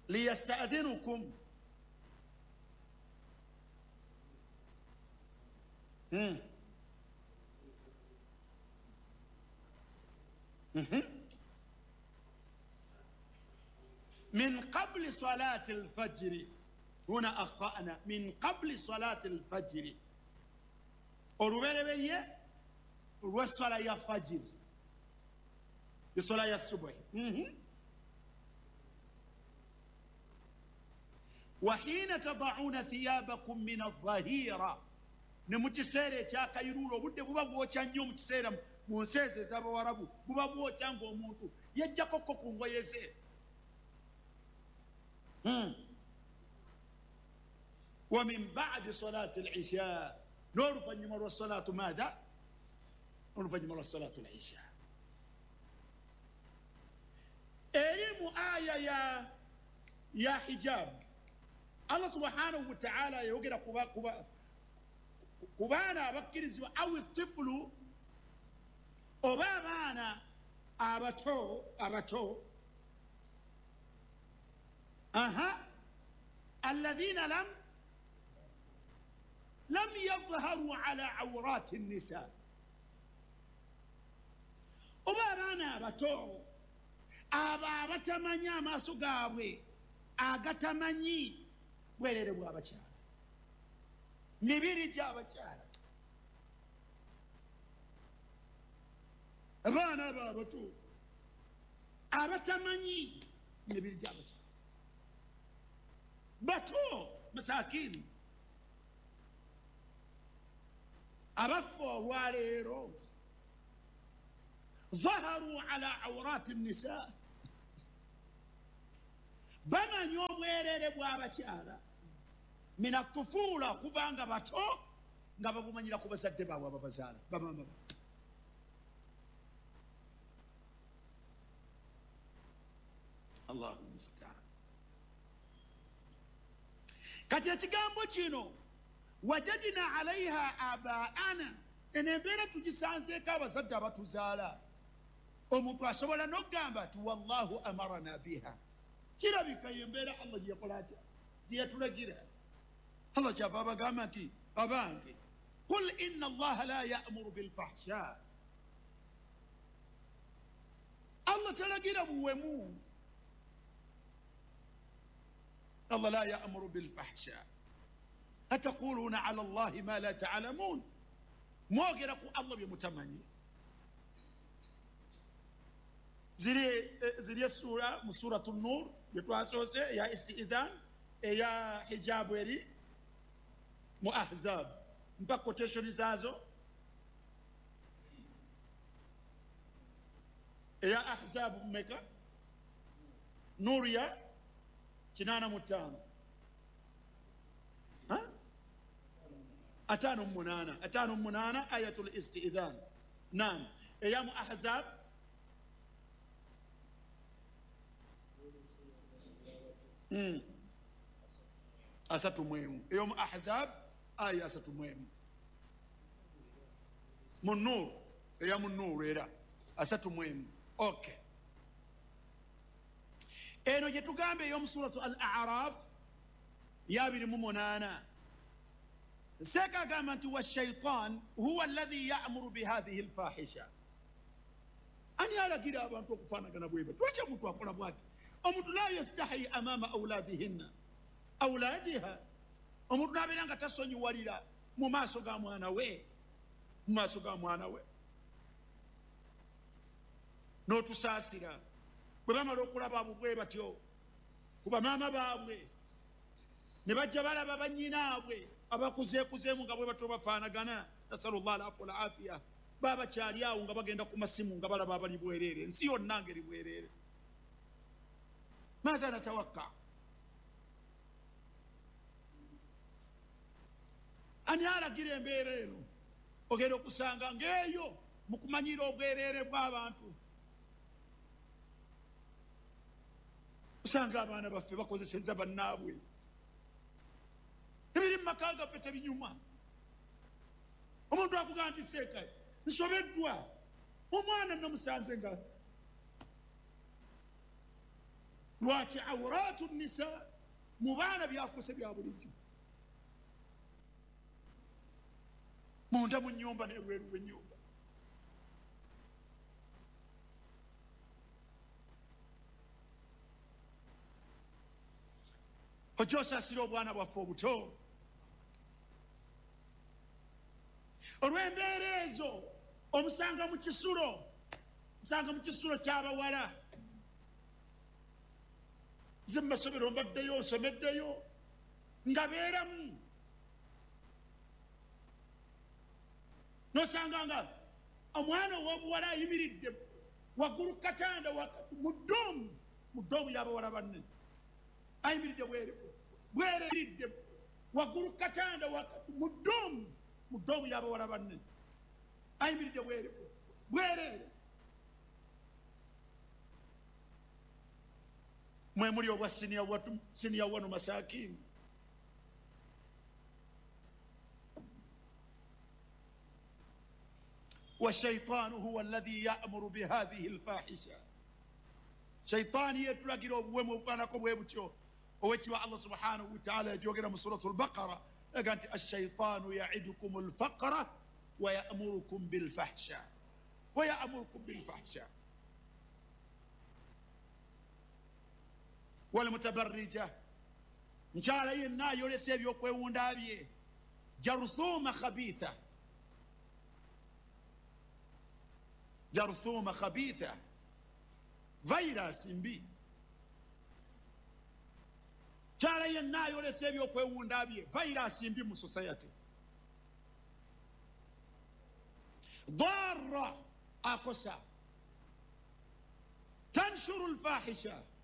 liyasta'dhinukum من قبل صلاة الفجر. هنا أخطأنا. من قبل صلاة الفجر وربيبية والصلاة يا فجر الصلاة يا الصبح. وحين تضعون ثيابكم من الظهيرة نمتسيري تاكا يرولو بودي بوبا بوچا نيو متسيرم مونسيزي زابا ورابو بوبا بوچا نغو موتو يجاكو كوكو ngoyese. ومن بعد صلاة العشاء نور فنمر الصلاة ماذا؟ نور فنمر الصلاة العشاء. إريم آية يا حجاب الله سبحانه وتعالى يوجد كبانا بكرز أو الطفل أبابانا أبتو الذين لم يظهروا على عورات النساء. أبابانا أبتو أبا بتمنى ما سقاوي أغتمني bwerere bw'abakyala mibiri gy'abakyala abaana abo abato abatamanyi mibiri gy'abakyala bato masakini abafa olwaleero ظهروا على عورات النساء bamanyi obwerere bw'abakyala mina tufuula kubanga bato nga babumanyira ku bazadde baabwe ababazaala bamama. Allahu musta'an. Kati ekigambo kino wajadina alaiha abaana enembeera tugisanzeeko abazadde abatuzaala. Omuntu asobola n'okugamba ati wallahu amarana biha kirabika yembeera Allah gyeyakola atya gyeyatulagira. Allah kyava abagamba nti abange qul inna allaha la ya'muru bilfahsha. Allah talagira buwemu. Allah la ya'muru bilfahsha ataquluna ala allahi ma la ta'lamun. mwogera ku Allah bye mutamanyi. ziri sura mu suratu nur yetwasose ya istidhan ya hijabu eri mu ahzab mpa quotation zazo ya ahzab meka nur ya 85 atano munana ayatul istidhan. Naam ya mu ahzab asatu mwemu eyo mu ahzab aya asatu mwemu mu nur eya mu nur era asatu mwemu. Okay, eno gye tugambe eyo mu suratu al-a'raf ya 28 seka agamba nti washaitan huwa alladhi ya'muru bihadhihi al-fahisha. Ani alagira abantu okufaanagana bweba lwaki omuntu akola bwati? omuntu la yastahi amama awladihinna awladiha. omuntu nabeera nga tasonyiwalira mu maaso ga mwana we n'otusaasira bwe bamala okulaba abo bwe batyo ku bamaama baabwe ne bajja balaba bannyinaabwe abakuzeekuzeemu nga bwe bato bafaanagana. nasalullah alafu alafiya. baabakyali awo nga bagenda ku masimu nga balaba abali bwereere. ensi yonna ngeri bwereere. ماذا نتوقع؟ أن يرى كيرين بيرينو ogenda okusanga ng'eyo mu kumanyira obwereere bw'abantu usanga abaana baffe bakozesezza bannaabwe ebiri mu maka gaffe tebinyuma. omuntu akugamba nti seeka nsobeddwa omwana namusanze nga lwaki awratu nisa mu baana byafuse bya bulijjo munda mu nyumba nebweru w'ennyumba. ojja osaasira obwana bwaffe obuto olw'embeera ezo. Omusanga mu kisulo ky'abawala. Nze mu masomero mbaddeyo nsomeddeyo nga beeramu, nosanga nga omwana ow'obuwala ayimiridde waggulu katanda mu ddoomu y'abawala banne, ayimiridde bwereridde waggulu katanda mu ddoomu y'abawala banne, ayimiridde bwereere. mwe muli obwa siniya wano masakini. والشيطان هو الذي يأمر بهذه الفاحشة. شيطان يتلقي وبوم وفانكم ويبتشو ويتشوى الله سبحانه وتعالى يجوغنا من سورة البقرة قالت الشيطان يعدكم الفقر ويأمركم بالفحشاء والمتبرجة إن شاء الله ينا يولسي بيوكوي وندابيه جرثومة خبيثة فيروس مبي kyala yenna ayolesa ebyokwewunda bye vayirasi mbi mu society ضارة akosa tanshuru alfahisha